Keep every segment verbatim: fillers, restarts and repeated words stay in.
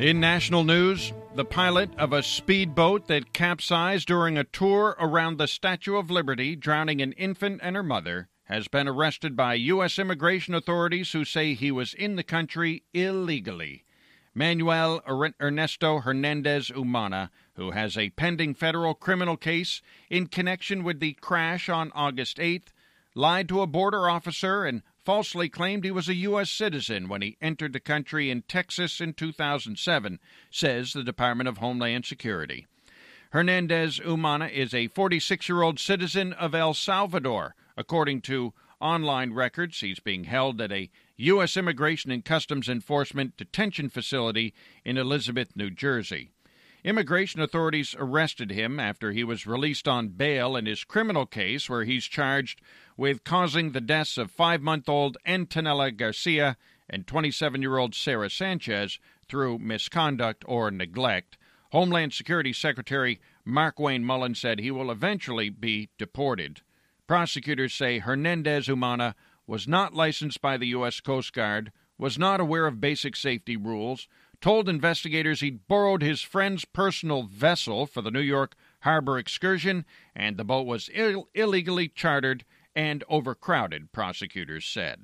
In national news, the pilot of a speedboat that capsized during a tour around the Statue of Liberty, drowning an infant and her mother, has been arrested by U S immigration authorities who say he was in the country illegally. Manuel Ernesto Hernandez Umana, who has a pending federal criminal case in connection with the crash on August eighth, lied to a border officer and falsely claimed he was a U S citizen when he entered the country in Texas in two thousand seven, says the Department of Homeland Security. Hernandez Umana is a forty-six-year-old citizen of El Salvador. According to online records, he's being held at a U S Immigration and Customs Enforcement detention facility in Elizabeth, New Jersey. Immigration authorities arrested him after he was released on bail in his criminal case where he's charged with causing the deaths of five-month-old Antonella Garcia and twenty-seven-year-old Sarah Sanchez through misconduct or neglect. Homeland Security Secretary Mark Wayne Mullen said he will eventually be deported. Prosecutors say Hernandez Umana was not licensed by the U S Coast Guard, was not aware of basic safety rules, told investigators he'd borrowed his friend's personal vessel for the New York Harbor excursion, and the boat was Ill- illegally chartered and overcrowded, prosecutors said.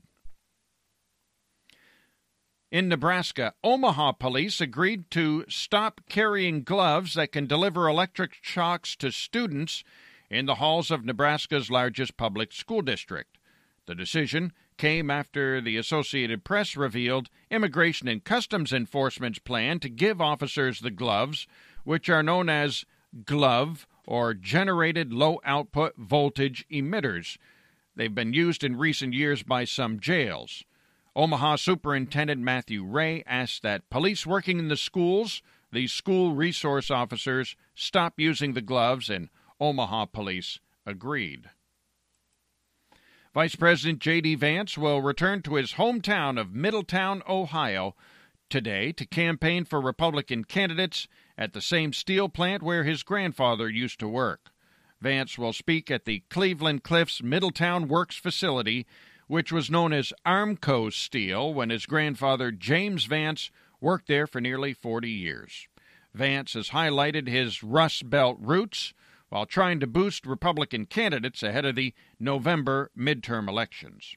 In Nebraska, Omaha police agreed to stop carrying gloves that can deliver electric shocks to students in the halls of Nebraska's largest public school district. The decision came after the Associated Press revealed Immigration and Customs Enforcement's plan to give officers the gloves, which are known as GLOVE or Generated Low-Output Voltage Emitters. They've been used in recent years by some jails. Omaha Superintendent Matthew Ray asked that police working in the schools, the school resource officers, stop using the gloves, and Omaha police agreed. Vice President J D. Vance will return to his hometown of Middletown, Ohio, today to campaign for Republican candidates at the same steel plant where his grandfather used to work. Vance will speak at the Cleveland Cliffs Middletown Works facility, which was known as Armco Steel when his grandfather James Vance worked there for nearly forty years. Vance has highlighted his Rust Belt roots while trying to boost Republican candidates ahead of the November midterm elections.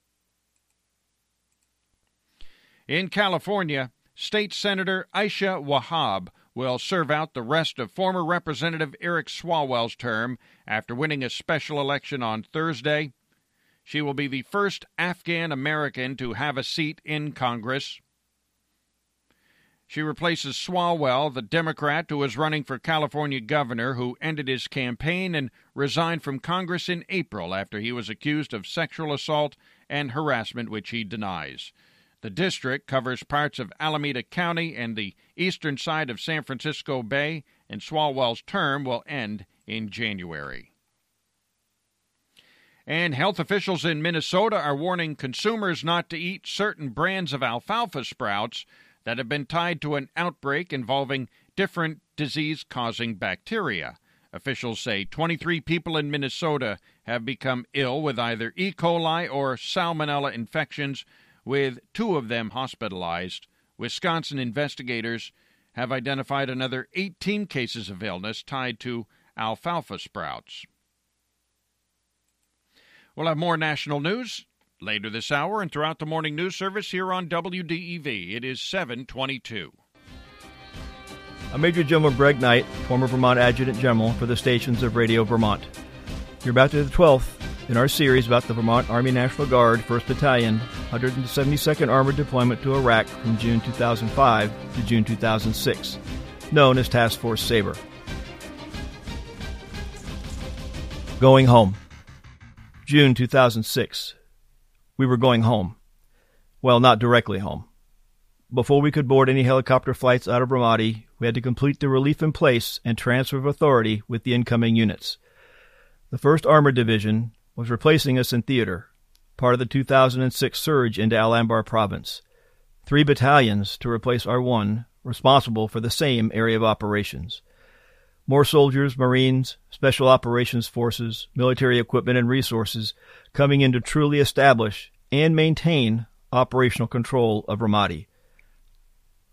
In California, State Senator Aisha Wahab will serve out the rest of former Representative Eric Swalwell's term after winning a special election on Thursday. She will be the first Afghan-American to have a seat in Congress. She replaces Swalwell, the Democrat who was running for California governor, who ended his campaign and resigned from Congress in April after he was accused of sexual assault and harassment, which he denies. The district covers parts of Alameda County and the eastern side of San Francisco Bay, and Swalwell's term will end in January. And health officials in Minnesota are warning consumers not to eat certain brands of alfalfa sprouts that have been tied to an outbreak involving different disease-causing bacteria. Officials say twenty-three people in Minnesota have become ill with either E. coli or salmonella infections, with two of them hospitalized. Wisconsin investigators have identified another eighteen cases of illness tied to alfalfa sprouts. We'll have more national news later this hour and throughout the morning news service here on W D E V. It is seven twenty-two. I'm Major General Greg Knight, former Vermont Adjutant General for the stations of Radio Vermont. You're about to the twelfth in our series about the Vermont Army National Guard, first Battalion, one hundred seventy-second Armored Deployment to Iraq from June two thousand five to June two thousand six, known as Task Force Sabre. Going home. June two thousand six. We were going home. Well, not directly home. Before we could board any helicopter flights out of Ramadi, we had to complete the relief in place and transfer of authority with the incoming units. The first Armored Division was replacing us in theater, part of the two thousand six surge into Al-Anbar province. Three battalions to replace our one, responsible for the same area of operations. More soldiers, Marines, Special Operations Forces, military equipment and resources coming in to truly establish and maintain operational control of Ramadi.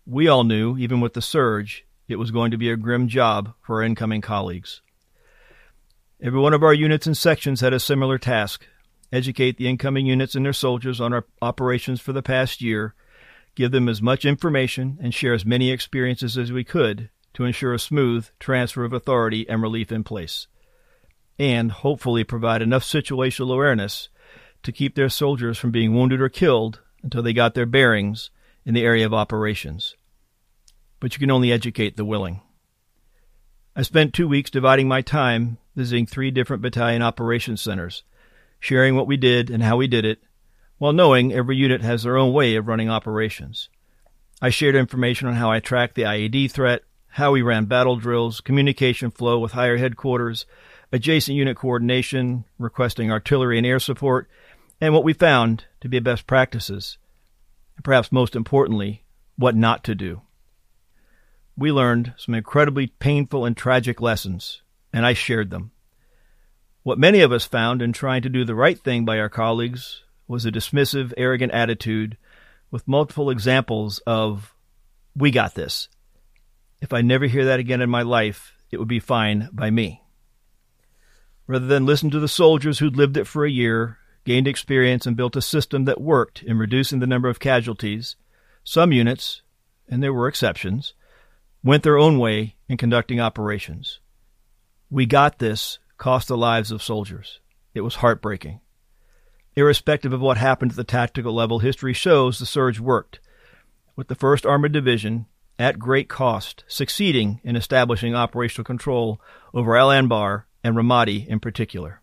We all knew, even with the surge, it was going to be a grim job for our incoming colleagues. Every one of our units and sections had a similar task: educate the incoming units and their soldiers on our operations for the past year, give them as much information, and share as many experiences as we could to ensure a smooth transfer of authority and relief in place, and hopefully provide enough situational awareness to keep their soldiers from being wounded or killed until they got their bearings in the area of operations. But you can only educate the willing. I spent two weeks dividing my time visiting three different battalion operations centers, sharing what we did and how we did it, while knowing every unit has their own way of running operations. I shared information on how I tracked the I E D threat, how we ran battle drills, communication flow with higher headquarters, adjacent unit coordination, requesting artillery and air support, and what we found to be best practices, and perhaps most importantly, what not to do. We learned some incredibly painful and tragic lessons, and I shared them. What many of us found in trying to do the right thing by our colleagues was a dismissive, arrogant attitude with multiple examples of, "We got this. If I never hear that again in my life, it would be fine by me." Rather than listen to the soldiers who'd lived it for a year, gained experience, and built a system that worked in reducing the number of casualties, some units, and there were exceptions, went their own way in conducting operations. "We got this" cost the lives of soldiers. It was heartbreaking. Irrespective of what happened at the tactical level, history shows the surge worked, with the first Armored Division, at great cost, succeeding in establishing operational control over Al Anbar and Ramadi in particular.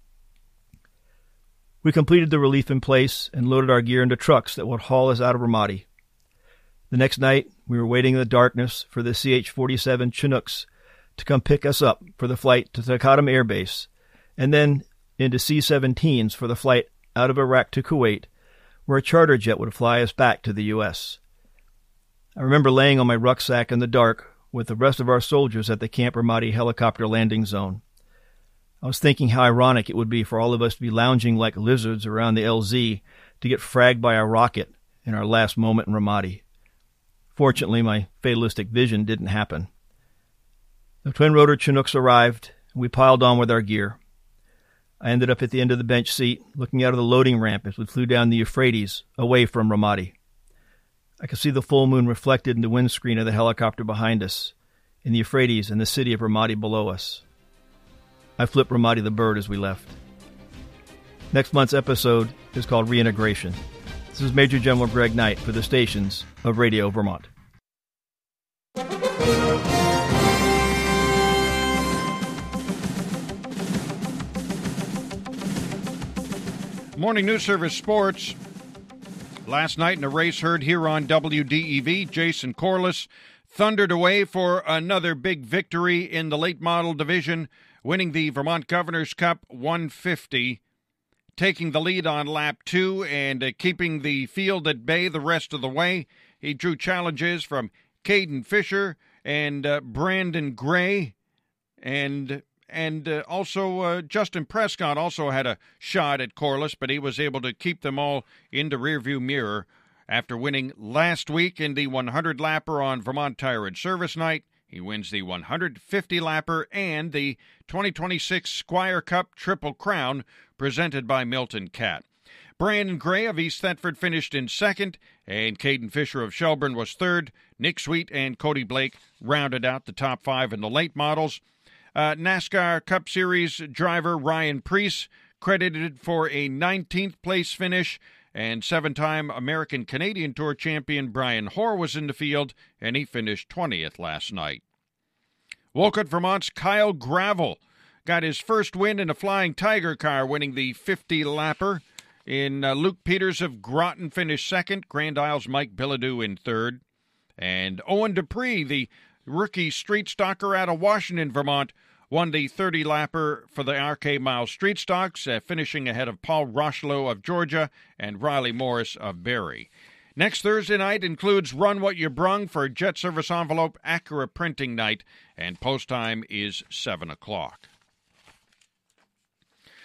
We completed the relief in place and loaded our gear into trucks that would haul us out of Ramadi. The next night, we were waiting in the darkness for the C H forty-seven Chinooks to come pick us up for the flight to Taqadum Air Base, and then into C seventeens for the flight out of Iraq to Kuwait, where a charter jet would fly us back to the U S I remember laying on my rucksack in the dark with the rest of our soldiers at the Camp Ramadi helicopter landing zone. I was thinking how ironic it would be for all of us to be lounging like lizards around the L Z to get fragged by a rocket in our last moment in Ramadi. Fortunately, my fatalistic vision didn't happen. The twin-rotor Chinooks arrived, and we piled on with our gear. I ended up at the end of the bench seat, looking out of the loading ramp as we flew down the Euphrates, away from Ramadi. I could see the full moon reflected in the windscreen of the helicopter behind us, in the Euphrates and the city of Ramadi below us. I flipped Ramadi the bird as we left. Next month's episode is called Reintegration. This is Major General Greg Knight for the stations of Radio Vermont. Morning News Service Sports. Last night in a race heard here on W D E V, Jason Corliss thundered away for another big victory in the late model division, winning the Vermont Governor's Cup one fifty, taking the lead on lap two and uh, keeping the field at bay the rest of the way. He drew challenges from Caden Fisher and uh, Brandon Gray, and and uh, also uh, Justin Prescott also had a shot at Corliss, but he was able to keep them all in the rearview mirror after winning last week in the one hundred lapper on Vermont Tire and Service Night. He wins the one hundred fifty lapper and the twenty twenty-six Squire Cup Triple Crown presented by Milton Cat. Brandon Gray of East Thetford finished in second, and Caden Fisher of Shelburne was third. Nick Sweet and Cody Blake rounded out the top five in the late models. Uh, NASCAR Cup Series driver Ryan Preece credited for a nineteenth place finish, and seven-time American-Canadian Tour champion Brian Hoare was in the field, and he finished twentieth last night. Wolcott, Vermont's Kyle Gravel got his first win in a Flying Tiger car, winning the fifty lapper. In uh, Luke Peters of Groton finished second, Grand Isle's Mike Bilodeau in third. And Owen Dupree, the rookie street stocker out of Washington, Vermont, won the thirty lapper for the R K Mile Street Stocks, uh, finishing ahead of Paul Rocheleau of Georgia and Riley Morris of Barrie. Next Thursday night includes Run What You Brung for Jet Service Envelope Acura Printing Night, and post time is seven o'clock.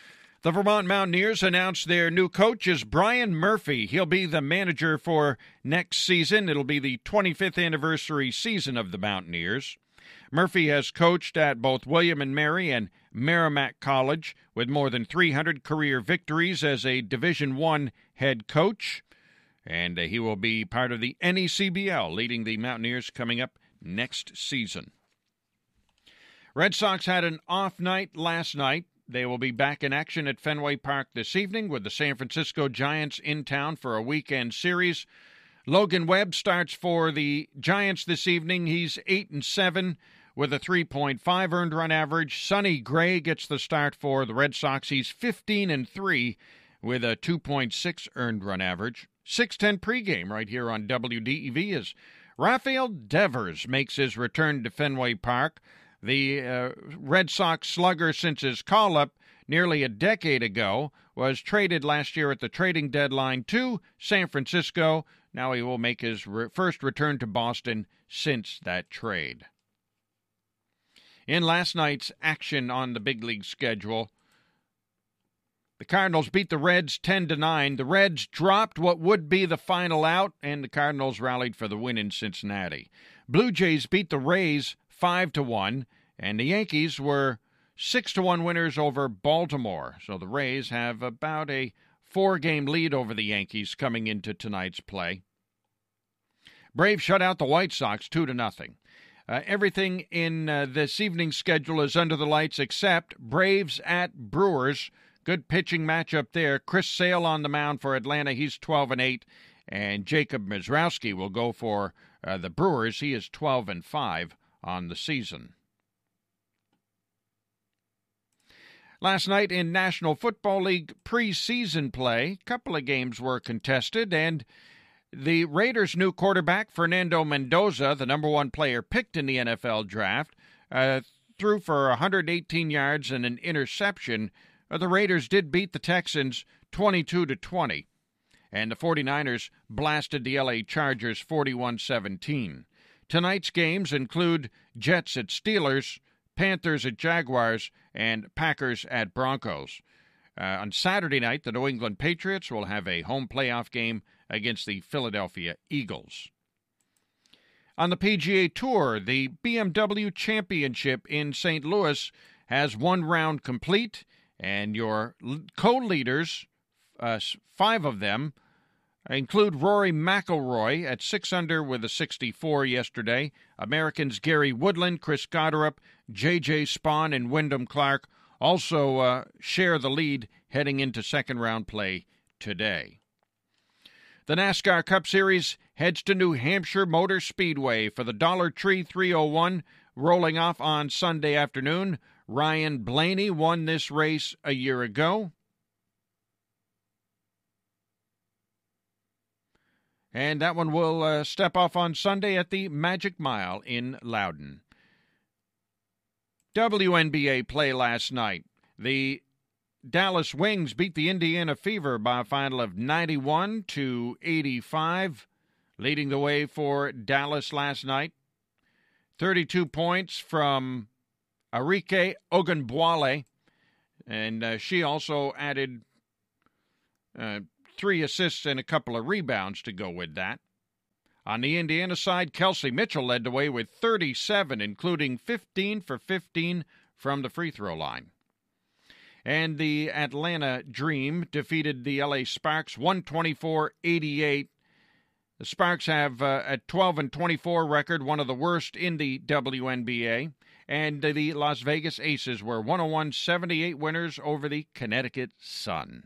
The Vermont Mountaineers announced their new coach is Brian Murphy. He'll be the manager for next season. It'll be the twenty-fifth anniversary season of the Mountaineers. Murphy has coached at both William and Mary and Merrimack College with more than three hundred career victories as a Division I head coach. And he will be part of the N E C B L, leading the Mountaineers coming up next season. Red Sox had an off night last night. They will be back in action at Fenway Park this evening with the San Francisco Giants in town for a weekend series. Logan Webb starts for the Giants this evening. He's eight and seven with a three point five earned run average. Sonny Gray gets the start for the Red Sox. He's fifteen and three with a two point six earned run average. six ten pregame right here on W D E V as Rafael Devers makes his return to Fenway Park. The uh, Red Sox slugger since his call-up nearly a decade ago was traded last year at the trading deadline to San Francisco. Now he will make his re- first return to Boston since that trade. In last night's action on the big league schedule, the Cardinals beat the Reds ten to nine. The Reds dropped what would be the final out, and the Cardinals rallied for the win in Cincinnati. Blue Jays beat the Rays five to one, and the Yankees were six to one winners over Baltimore. So the Rays have about a four-game lead over the Yankees coming into tonight's play. Braves shut out the White Sox two to nothing. Uh, everything in uh, this evening's schedule is under the lights except Braves at Brewers. Good pitching matchup there. Chris Sale on the mound for Atlanta. He's twelve and eight, and Jacob Mizrowski will go for uh, the Brewers. He is twelve and five on the season. Last night in National Football League preseason play, a couple of games were contested, and the Raiders' new quarterback, Fernando Mendoza, the number one player picked in the N F L draft, uh, threw for one hundred eighteen yards and an interception. Uh, the Raiders did beat the Texans twenty-two to twenty, and the 49ers blasted the L A Chargers forty-one seventeen. Tonight's games include Jets at Steelers, Panthers at Jaguars, and Packers at Broncos. Uh, on Saturday night, the New England Patriots will have a home playoff game against the Philadelphia Eagles. On the P G A Tour, the B M W Championship in Saint Louis has one round complete, and your co-leaders, uh, five of them, include Rory McIlroy at six under with a sixty-four yesterday. Americans Gary Woodland, Chris Gotterup, J J Spawn, and Wyndham Clark also uh, share the lead heading into second-round play today. The NASCAR Cup Series heads to New Hampshire Motor Speedway for the Dollar Tree three oh one, rolling off on Sunday afternoon. Ryan Blaney won this race a year ago. And that one will uh, step off on Sunday at the Magic Mile in Loudon. W N B A play last night. The Dallas Wings beat the Indiana Fever by a final of ninety-one to eighty-five, leading the way for Dallas last night. thirty-two points from Arike Ogunbowale, and uh, she also added uh, three assists and a couple of rebounds to go with that. On the Indiana side, Kelsey Mitchell led the way with thirty-seven, including fifteen for fifteen from the free throw line. And the Atlanta Dream defeated the L A Sparks one twenty-four eighty-eight. The Sparks have uh, a twelve and twenty-four record, one of the worst in the W N B A. And the Las Vegas Aces were one oh one seventy-eight winners over the Connecticut Sun.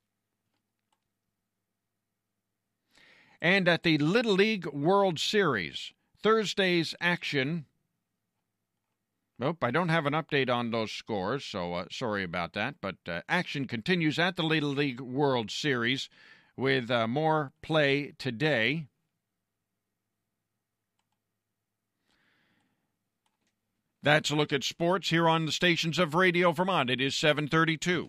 And at the Little League World Series, Thursday's action. Nope, I don't have an update on those scores, so uh, sorry about that. But uh, action continues at the Little League World Series with uh, more play today. That's a look at sports here on the stations of Radio Vermont. It is seven thirty-two.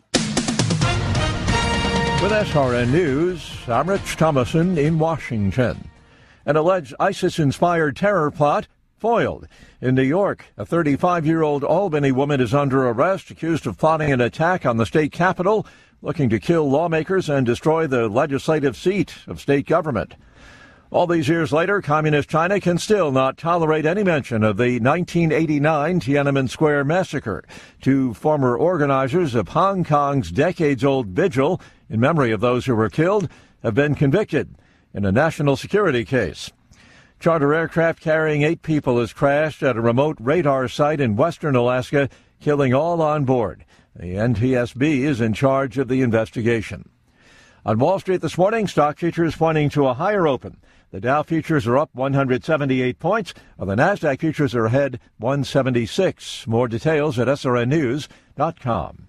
With S R N News, I'm Rich Thomason in Washington. An alleged ISIS-inspired terror plot foiled. In New York, a thirty-five-year-old Albany woman is under arrest, accused of plotting an attack on the state capitol looking to kill lawmakers and destroy the legislative seat of state government. All these years later, Communist China can still not tolerate any mention of the nineteen eighty-nine Tiananmen Square massacre. Two former organizers of Hong Kong's decades-old vigil in memory of those who were killed have been convicted in a national security case. Charter aircraft carrying eight people has crashed at a remote radar site in western Alaska, killing all on board. The N T S B is in charge of the investigation. On Wall Street this morning, stock futures pointing to a higher open. The Dow futures are up one hundred seventy-eight points, while the Nasdaq futures are ahead one seventy-six. More details at S R N news dot com.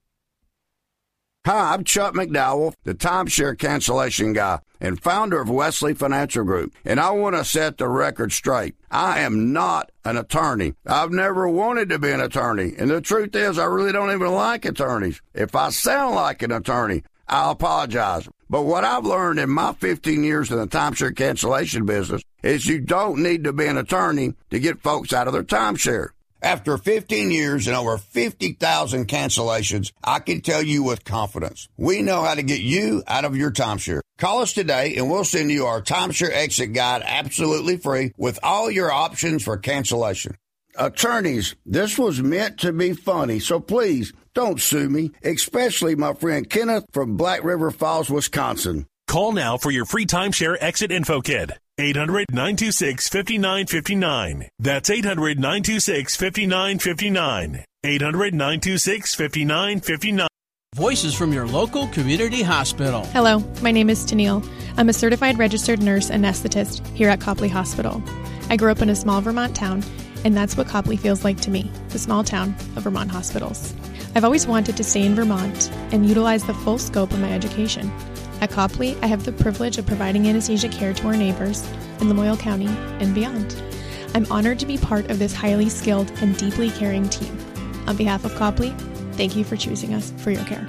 Hi, I'm Chuck McDowell, the timeshare cancellation guy and founder of Wesley Financial Group, and I want to set the record straight. I am not an attorney. I've never wanted to be an attorney, and the truth is I really don't even like attorneys. If I sound like an attorney, I apologize. But what I've learned in my fifteen years in the timeshare cancellation business is you don't need to be an attorney to get folks out of their timeshare. After fifteen years and over fifty thousand cancellations, I can tell you with confidence, we know how to get you out of your timeshare. Call us today and we'll send you our timeshare exit guide absolutely free with all your options for cancellation. Attorneys, this was meant to be funny, so please don't sue me, especially my friend Kenneth from Black River Falls, Wisconsin. Call now for your free timeshare exit info kit. eight hundred, nine two six, five nine five nine. That's eight hundred, nine two six, five nine five nine. eight hundred, nine two six, five nine five nine. Voices from your local community hospital. Hello, my name is Tennille. I'm a certified registered nurse anesthetist here at Copley Hospital. I grew up in a small Vermont town, and that's what Copley feels like to me, the small town of Vermont hospitals. I've always wanted to stay in Vermont and utilize the full scope of my education. At Copley, I have the privilege of providing anesthesia care to our neighbors in Lamoille County and beyond. I'm honored to be part of this highly skilled and deeply caring team. On behalf of Copley, thank you for choosing us for your care.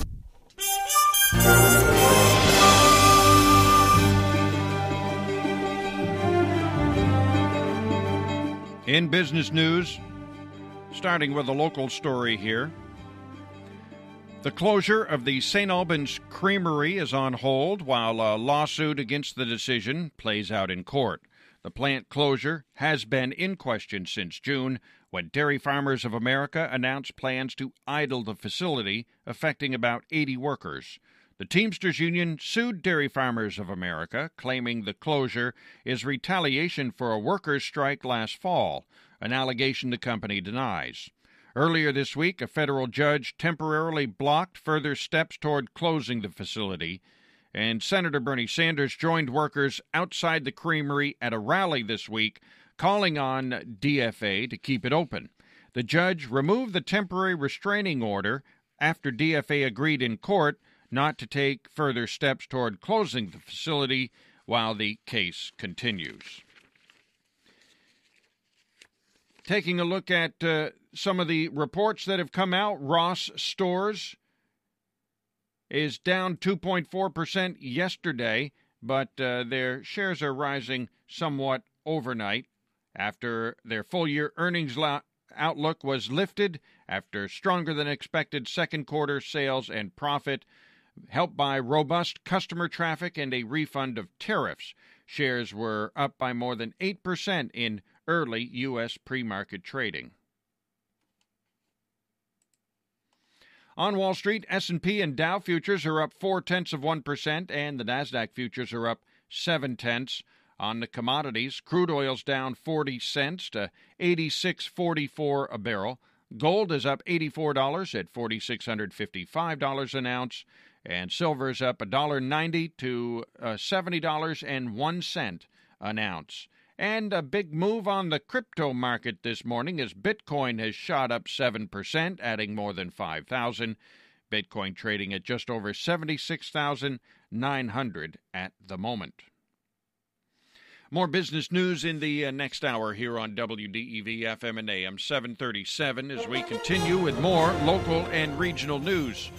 In business news, starting with a local story here. The closure of the Saint Albans Creamery is on hold while a lawsuit against the decision plays out in court. The plant closure has been in question since June, when Dairy Farmers of America announced plans to idle the facility, affecting about eighty workers. The Teamsters Union sued Dairy Farmers of America, claiming the closure is retaliation for a workers' strike last fall, an allegation the company denies. Earlier this week, a federal judge temporarily blocked further steps toward closing the facility, and Senator Bernie Sanders joined workers outside the creamery at a rally this week, calling on D F A to keep it open. The judge removed the temporary restraining order after D F A agreed in court not to take further steps toward closing the facility while the case continues. Taking a look at uh, some of the reports that have come out, Ross Stores is down two point four percent yesterday, but uh, their shares are rising somewhat overnight after their full-year earnings la- outlook was lifted after stronger-than-expected second-quarter sales and profit, helped by robust customer traffic and a refund of tariffs. Shares were up by more than eight percent in early U S pre-market trading. On Wall Street, S and P and Dow futures are up four-tenths of one percent, and the Nasdaq futures are up seven-tenths. On the commodities, crude oil's down forty cents to eighty-six forty-four a barrel. Gold is up eighty-four dollars at four thousand six hundred fifty-five dollars an ounce, and silver is up one dollar ninety to uh, seventy dollars and one cent an ounce. And a big move on the crypto market this morning as Bitcoin has shot up seven percent, adding more than five thousand. Bitcoin trading at just over seventy-six thousand nine hundred at the moment. More business news in the uh, next hour here on W D E V F M and A M seven thirty-seven as we continue with more local and regional news.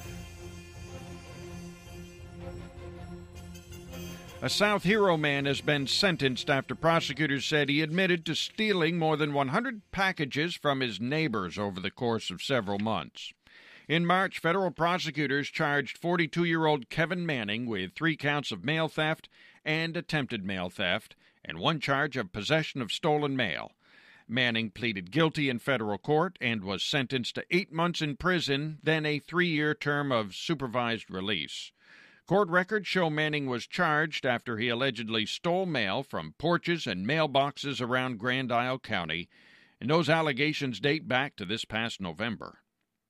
A South Hero man has been sentenced after prosecutors said he admitted to stealing more than one hundred packages from his neighbors over the course of several months. In March, federal prosecutors charged forty-two-year-old Kevin Manning with three counts of mail theft and attempted mail theft, and one charge of possession of stolen mail. Manning pleaded guilty in federal court and was sentenced to eight months in prison, then a three-year term of supervised release. Court records show Manning was charged after he allegedly stole mail from porches and mailboxes around Grand Isle County, and those allegations date back to this past November.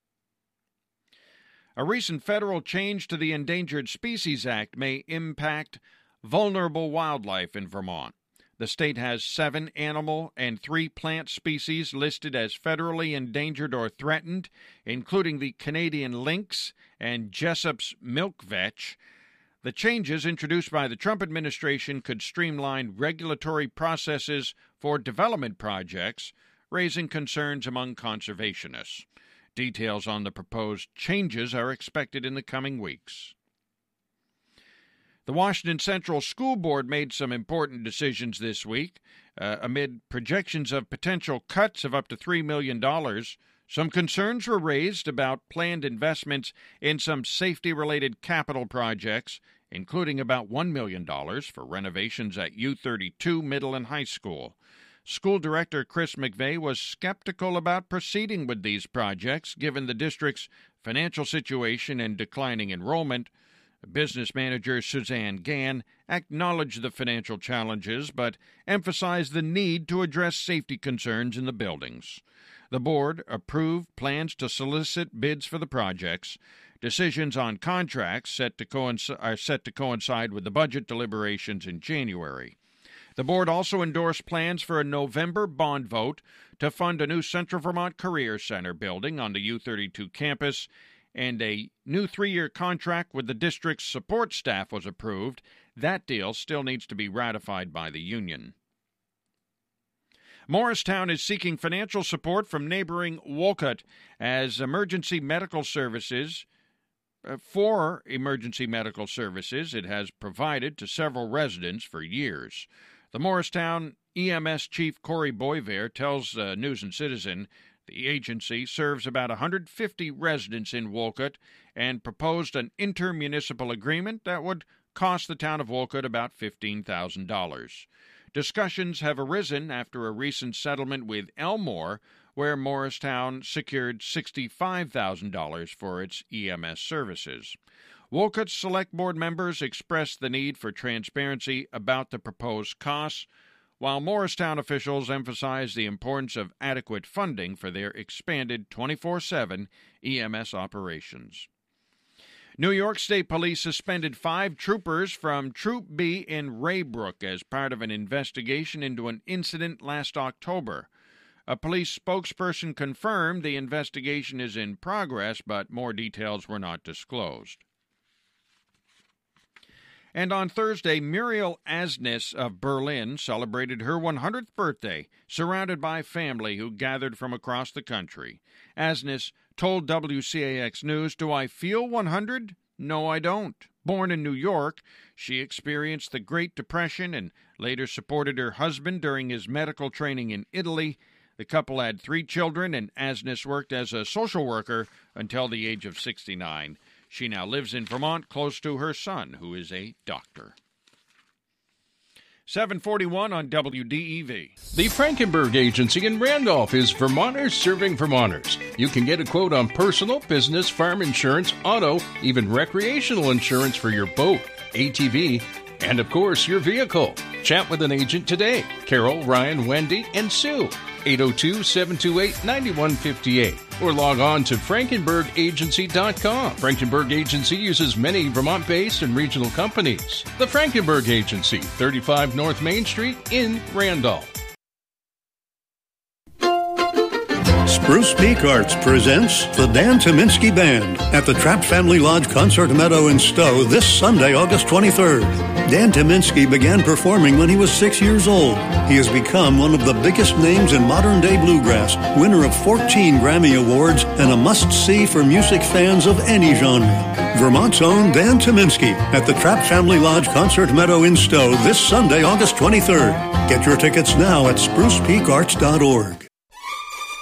A recent federal change to the Endangered Species Act may impact vulnerable wildlife in Vermont. The state has seven animal and three plant species listed as federally endangered or threatened, including the Canadian lynx and Jessup's milkvetch. The changes introduced by the Trump administration could streamline regulatory processes for development projects, raising concerns among conservationists. Details on the proposed changes are expected in the coming weeks. The Washington Central School Board made some important decisions this week. Uh, amid projections of potential cuts of up to three million dollars, some concerns were raised about planned investments in some safety-related capital projects, including about one million dollars for renovations at U thirty-two Middle and High School. School Director Chris McVeigh was skeptical about proceeding with these projects, given the district's financial situation and declining enrollment. Business manager Suzanne Gann acknowledged the financial challenges, but emphasized the need to address safety concerns in the buildings. The board approved plans to solicit bids for the projects. Decisions on contracts set to coinc- are set to coincide with the budget deliberations in January. The board also endorsed plans for a November bond vote to fund a new Central Vermont Career Center building on the U thirty-two campus, and a new three-year contract with the district's support staff was approved. That deal still needs to be ratified by the union. Morristown is seeking financial support from neighboring Wolcott as emergency medical services. Uh, for emergency medical services it has provided to several residents for years. The Morristown E M S chief Corey Boisvert tells uh, News and Citizen the agency serves about one hundred fifty residents in Wolcott and proposed an intermunicipal agreement that would cost the town of Wolcott about fifteen thousand dollars. Discussions have arisen after a recent settlement with Elmore, where Morristown secured sixty-five thousand dollars for its E M S services. Wolcott's Select Board members expressed the need for transparency about the proposed costs, while Morristown officials emphasized the importance of adequate funding for their expanded twenty-four seven E M S operations. New York State Police suspended five troopers from Troop B in Raybrook as part of an investigation into an incident last October. A police spokesperson confirmed the investigation is in progress, but more details were not disclosed. And on Thursday, Muriel Asnis of Berlin celebrated her one hundredth birthday, surrounded by family who gathered from across the country. Asnis told W C A X News, "Do I feel one hundred? No, I don't." Born in New York, she experienced the Great Depression and later supported her husband during his medical training in Italy. The couple had three children, and Asnis worked as a social worker until the age of sixty-nine. She now lives in Vermont, close to her son, who is a doctor. seven forty-one on W D E V. The Frankenberg Agency in Randolph is Vermonters serving Vermonters. You can get a quote on personal, business, farm insurance, auto, even recreational insurance for your boat, A T V, and, of course, your vehicle. Chat with an agent today. Carol, Ryan, Wendy, and Sue. eight oh two, seven two eight, nine one five eight. Or log on to frankenberg agency dot com. Frankenberg Agency uses many Vermont-based and regional companies. The Frankenberg Agency, thirty-five North Main Street in Randolph. Spruce Peak Arts presents the Dan Tyminski Band at the Trapp Family Lodge Concert Meadow in Stowe this Sunday, August twenty-third. Dan Tyminski began performing when he was six years old. He has become one of the biggest names in modern-day bluegrass, winner of fourteen Grammy Awards, and a must-see for music fans of any genre. Vermont's own Dan Tyminski at the Trapp Family Lodge Concert Meadow in Stowe this Sunday, August twenty-third. Get your tickets now at spruce peak arts dot org.